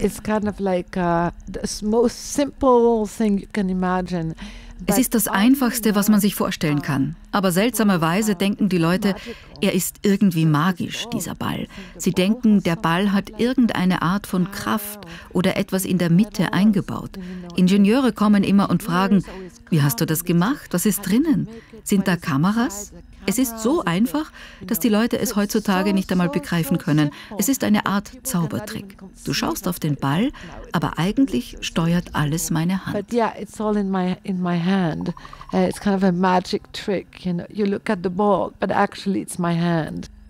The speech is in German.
It's kind of like the most simple thing you can imagine. Es ist das Einfachste, was man sich vorstellen kann. Aber seltsamerweise denken die Leute, er ist irgendwie magisch, dieser Ball. Sie denken, der Ball hat irgendeine Art von Kraft oder etwas in der Mitte eingebaut. Ingenieure kommen immer und fragen, wie hast du das gemacht? Was ist drinnen? Sind da Kameras? Es ist so einfach, dass die Leute es heutzutage nicht einmal begreifen können. Es ist eine Art Zaubertrick. Du schaust auf den Ball, aber eigentlich steuert alles meine Hand. But yeah, it's all in my hand. It's kind of a magic trick. You know, you look at the ball, but actually it's my hand.